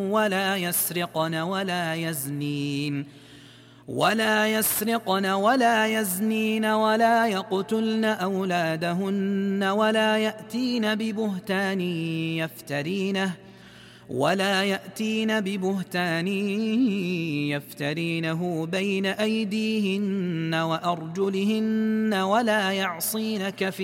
ولا يسرقن ولا يزنين ولا يقتلن أولادهن ولا يأتين ببهتان يفترينه بين أيديهن وأرجلهن ولا يعصينك في